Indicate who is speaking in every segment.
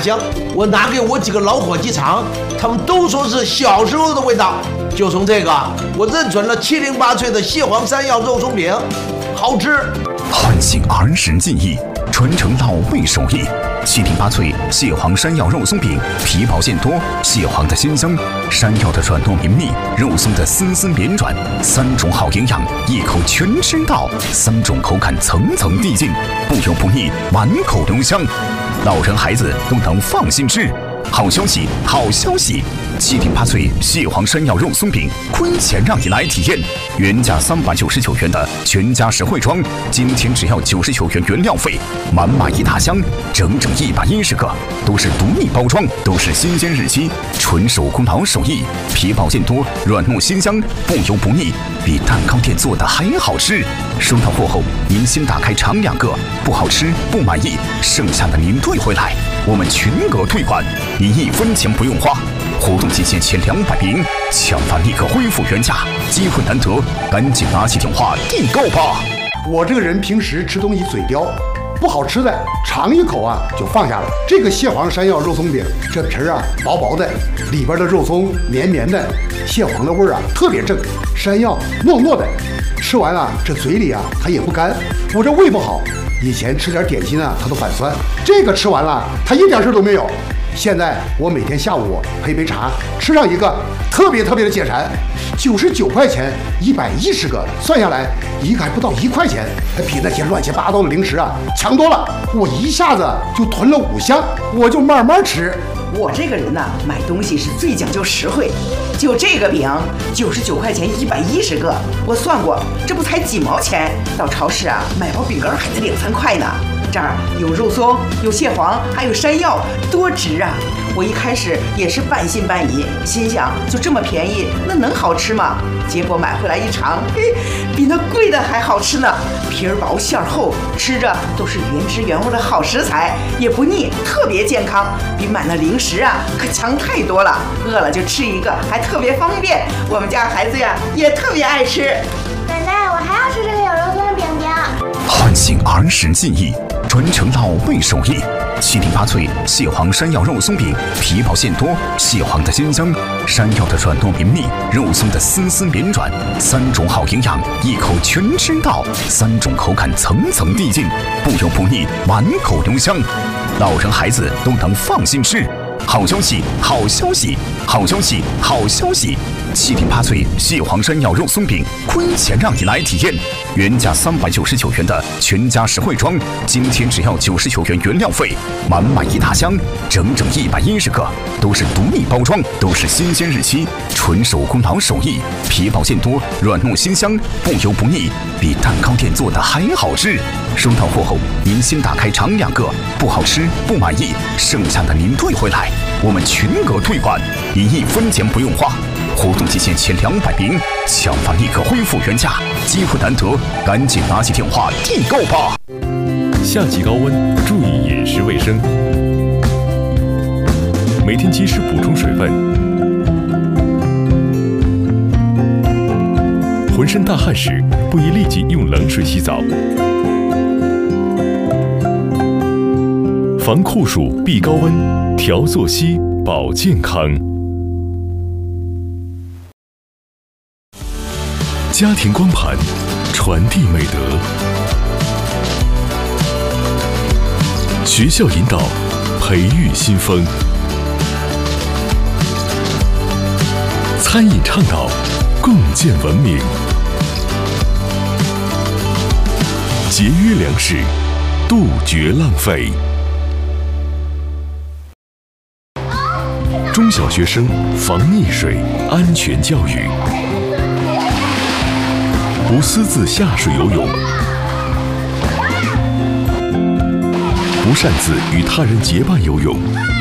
Speaker 1: 乡，我拿给我几个老伙计尝，他们都说是小时候的味道。就从这个，我认准了708脆的蟹黄山药肉松饼，好吃。
Speaker 2: 唤醒儿时记忆，传承老味手艺。708脆蟹黄山药肉松饼，皮薄馅多，蟹黄的鲜香，山药的软糯绵密，肉松的丝丝绵软，3种好营养，一口全吃到，3种口感层层递进，不油不腻，满口留香，老人孩子都能放心吃。好消息，好消息！708脆蟹黄山药肉松饼，亏钱让你来体验。原价399元的全家实惠装，今天只要99元原料费，满满一大箱，整整110个，都是独立包装，都是新鲜日期，纯手工老手艺，皮薄馅多，软糯鲜香，不油不腻，比蛋糕店做的还好吃。收到货后，您先打开尝2个，不好吃不满意，剩下的您退回来，我们全额退款，你1分钱不用花。活动期限前200名，抢完立刻恢复原价，机会难得，赶紧拿起电话订购吧！
Speaker 3: 我这个人平时吃东西嘴刁，不好吃的尝一口啊就放下了。这个蟹黄山药肉松饼，这皮儿啊薄薄的，里边的肉松绵绵的，蟹黄的味儿啊特别正，山药糯糯的，吃完了这嘴里啊它也不干。我这胃不好，以前吃点点心啊它都反酸，这个吃完了它一点事都没有。现在我每天下午配杯茶，吃上一个，特别的解馋。99块钱110个，算下来一个还不到1块钱，比那些乱七八糟的零食啊强多了。我一下子就囤了5箱，我就慢慢吃。
Speaker 4: 我这个人呢，买东西是最讲究实惠。就这个饼，99块钱110个，我算过，这不才几毛钱。到超市啊，买包饼干还得2、3块呢。这儿有肉松，有蟹黄，还有山药，多值啊！我一开始也是半信半疑，心想就这么便宜，那能好吃吗？结果买回来一尝，嘿，比那贵的还好吃呢！皮儿薄馅儿厚，吃着都是原汁原味的好食材，也不腻，特别健康，比买那零食啊可强太多了。饿了就吃一个，还特别方便。我们家孩子呀也特别爱吃。
Speaker 5: 奶奶，我还要吃这个有肉松的饼饼。
Speaker 2: 唤醒儿时记忆，传承老味手艺。708脆蟹黄山药肉松饼，皮薄馅多，蟹黄的鲜香，山药的软糯绵密，肉松的丝丝绵软，3种好营养，一口全吃到，3种口感层层递进，不油不腻，满口留香，老人孩子都能放心吃。好消息，好消息，好消息，好消息！708脆蟹黄山药肉松饼，亏钱让你来体验。原价399元的全家实惠装，今天只要99元原料费，满满一大箱，整整110个，都是独立包装，都是新鲜日期，纯手工老手艺，皮薄馅多，软糯鲜香，不油不腻，比蛋糕店做的还好吃。收到货后，您先打开尝2个，不好吃不满意，剩下的您退回来，我们全额退款，你1分钱不用花。活动期限前200名，抢完立刻恢复原价，机会难得，赶紧拿起电话订购吧！
Speaker 6: 夏季高温，注意饮食卫生，每天及时补充水分。浑身大汗时，不宜立即用冷水洗澡。防酷暑避高温，调作息保健康。家庭光盘，传递美德；学校引导，培育新风；餐饮倡导，共建文明；节约粮食，杜绝浪费。中小学生防溺水安全教育。不私自下水游泳，不擅自与他人结伴游泳，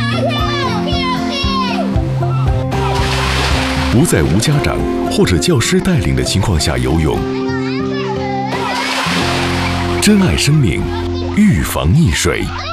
Speaker 6: 不在无家长或者教师带领的情况下游泳，珍爱生命，预防溺水。